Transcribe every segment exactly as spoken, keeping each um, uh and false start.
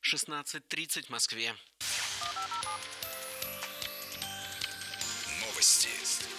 шестнадцать тридцать в Москве. Новости.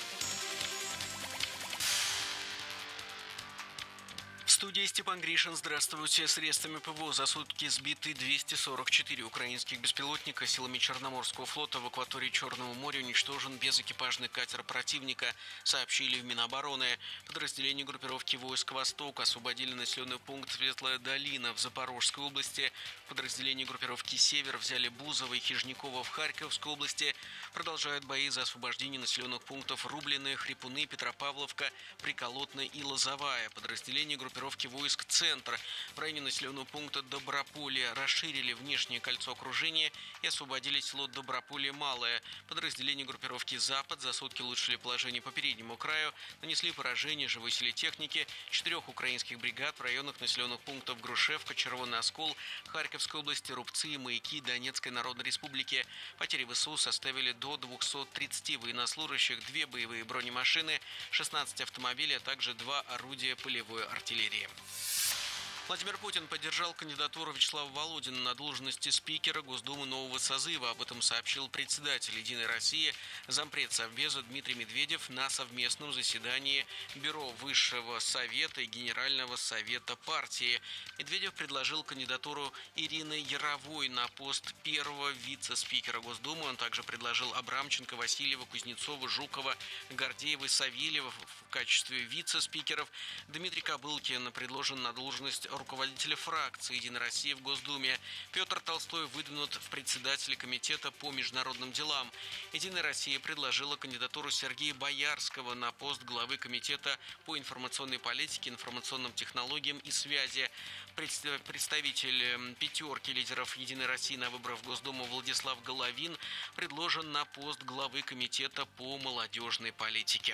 В студии Степан Гришин. Здравствуйте. Средствами ПВО за сутки сбиты двести сорок четыре украинских беспилотника. Силами Черноморского флота в акватории Черного моря уничтожен безэкипажный катер противника, сообщили в Минобороны. Подразделения группировки войск «Восток» освободили населенный пункт Светлая долина в Запорожской области. Подразделения группировки «Север» взяли Бузово и Хижниково в Харьковской области. Продолжают бои за освобождение населенных пунктов Рубленые, Хрипуны, Петропавловка, Приколотная и Лозовая. Подразделения группировки войск «Центр» в районе населенного пункта Доброполье расширили внешнее кольцо окружения и освободили село Доброполье Малое. Подразделения группировки «Запад» за сутки улучшили положение по переднему краю, нанесли поражение живой силе техники четырех украинских бригад в районах населенных пунктов Грушевка, Червоный Оскол, Харьковской области, Рубцы, Маяки, Донецкой Народной Республики. Потери ВСУ составили до двухсот тридцати военнослужащих, две боевые бронемашины, шестнадцать автомобилей, а также два орудия полевой артиллерии. Владимир Путин поддержал кандидатуру Вячеслава Володина на должности спикера Госдумы нового созыва. Об этом сообщил председатель «Единой России», зампред Совбеза Дмитрий Медведев на совместном заседании Бюро Высшего Совета и Генерального Совета партии. Медведев предложил кандидатуру Ирины Яровой на пост первого вице-спикера Госдумы. Он также предложил Абрамченко, Васильева, Кузнецова, Жукова, Гордеева и Савельева в качестве вице-спикеров. Дмитрий Кобылкин предложен на должность руководителя фракции «Единая Россия» в Госдуме. Петр Толстой выдвинут в председателя комитета по международным делам. «Единая Россия» предложила кандидатуру Сергея Боярского на пост главы комитета по информационной политике, информационным технологиям и связи. Представитель пятерки лидеров «Единой России» на выборах в Госдуму Владислав Головин предложен на пост главы комитета по молодежной политике.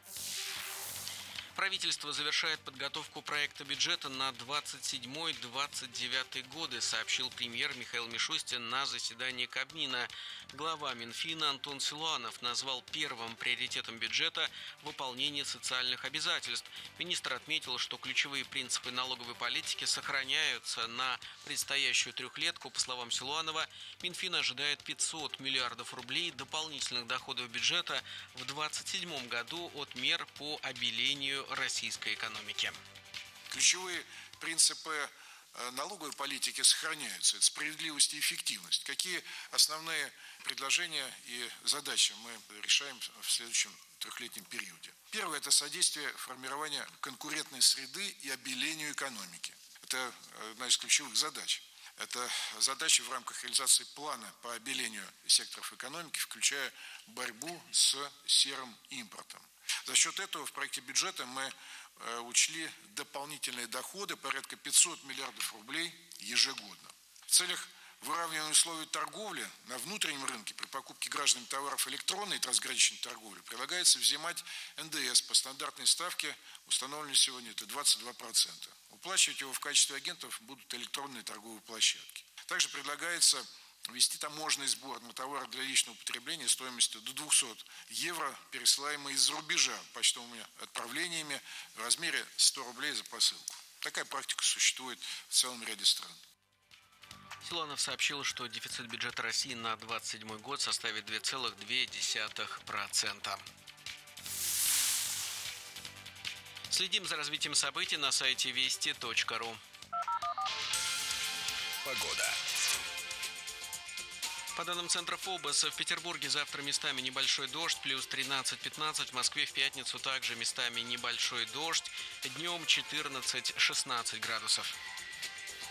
Правительство завершает подготовку проекта бюджета на двадцать седьмой — двадцать девятый годы, сообщил премьер Михаил Мишустин на заседании Кабмина. Глава Минфина Антон Силуанов назвал первым приоритетом бюджета выполнение социальных обязательств. Министр отметил, что ключевые принципы налоговой политики сохраняются на предстоящую трехлетку. По словам Силуанова, Минфин ожидает пятьсот миллиардов рублей дополнительных доходов бюджета в двадцать седьмом году от мер по обелению российской экономики. Ключевые принципы налоговой политики сохраняются. Это справедливость и эффективность. Какие основные предложения и задачи мы решаем в следующем трехлетнем периоде? Первое – это содействие формированию конкурентной среды и обелению экономики. Это одна из ключевых задач. Это задачи в рамках реализации плана по обелению секторов экономики, включая борьбу с серым импортом. За счет этого в проекте бюджета мы учли дополнительные доходы порядка пятьсот миллиардов рублей ежегодно. В целях выравнивания условий торговли на внутреннем рынке при покупке гражданами товаров электронной и трансграничной торговли предлагается взимать эн дэ эс по стандартной ставке, установленной сегодня это двадцать два процента. Уплачивать его в качестве агентов будут электронные торговые площадки. Также предлагается ввести таможенный сбор на товары для личного потребления стоимостью до двухсот евро, пересылаемые из-за рубежа почтовыми отправлениями в размере ста рублей за посылку. Такая практика существует в целом ряде стран. Силуанов сообщил, что дефицит бюджета России на двадцать седьмой год составит два целых две десятых процента. Следим за развитием событий на сайте вести точка ру. Погода. По данным Центра ФОБОС, в Петербурге завтра местами небольшой дождь, плюс тринадцать-пятнадцать, в Москве в пятницу также местами небольшой дождь, днем четырнадцать-шестнадцать градусов.